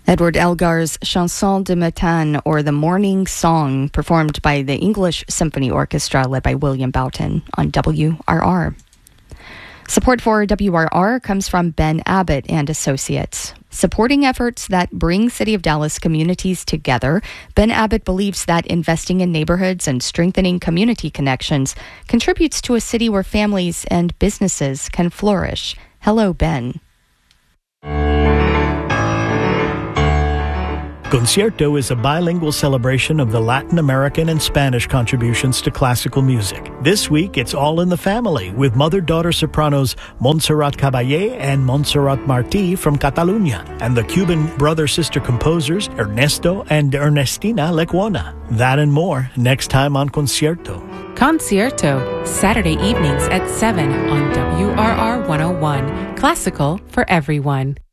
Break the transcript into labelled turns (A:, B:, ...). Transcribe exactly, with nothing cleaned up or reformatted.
A: Edward Elgar's Chanson de Matin, or The Morning Song, performed by the English Symphony Orchestra led by William Boughton on W R R. Support for W R R comes from Ben Abbott and Associates. Supporting efforts that bring City of Dallas communities together, Ben Abbott believes that investing in neighborhoods and strengthening community connections contributes to a city where families and businesses can flourish. Hello, Ben.
B: Concierto is a bilingual celebration of the Latin American and Spanish contributions to classical music. This week, it's all in the family with mother-daughter sopranos Montserrat Caballé and Montserrat Martí from Catalunya, and the Cuban brother-sister composers Ernesto and Ernestina Lecuona. That and more next time on Concierto.
C: Concierto, Saturday evenings at seven on W R R one oh one. Classical for everyone.